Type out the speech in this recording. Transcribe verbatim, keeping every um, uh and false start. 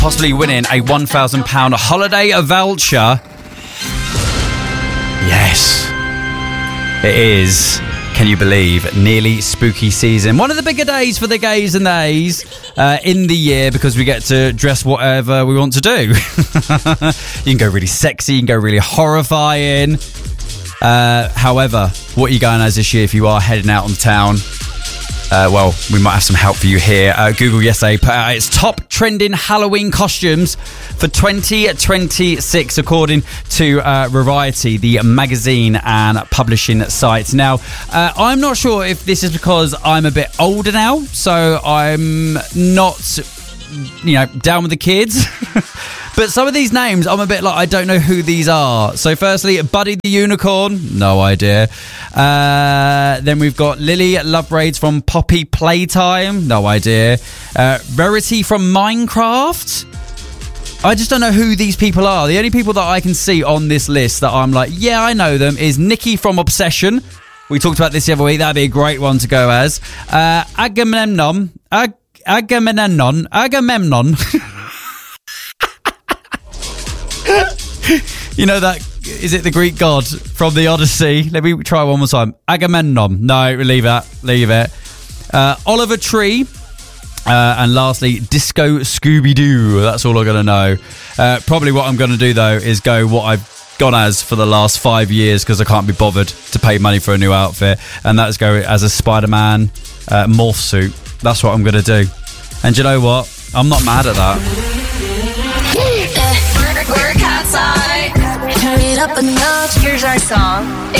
possibly winning a one thousand pounds holiday voucher. Yes, it is. Can you believe? Nearly spooky season. One of the bigger days for the gays and theys uh, in the year, because we get to dress whatever we want to do. You can go really sexy, you can go really horrifying. Uh, however, what are you going as this year if you are heading out on the town? Uh, well, we might have some help for you here. Uh, Google yesterday put out its top trending Halloween costumes for twenty twenty-six, according to uh, Variety, the magazine and publishing site. Now, uh, I'm not sure if this is because I'm a bit older now, so I'm not, you know, down with the kids. But some of these names, I'm a bit like, I don't know who these are. So firstly, Buddy the Unicorn, no idea. Uh, then we've got Lily Lovebraids from Poppy Playtime, no idea. Uh, Rarity from Minecraft. I just don't know who these people are. The only people that I can see on this list that I'm like, yeah, I know them, is Nikki from Obsession. We talked about this the other week. That'd be a great one to go as. Uh, Agamemnon. Ag- Agamemnon. Agamemnon. You know that, is it the Greek god from the Odyssey? Let me try one more time. Agamemnon. No, leave that. Leave it. Uh, Oliver Tree. Uh, and lastly, Disco Scooby-Doo. That's all I'm going to know. Uh, probably what I'm going to do, though, is go what I've gone as for the last five years because I can't be bothered to pay money for a new outfit. And that's go as a Spider-Man uh, morph suit. That's what I'm going to do. And do you know what? I'm not mad at that. We're outside. Turn it up a notch. Here's our song.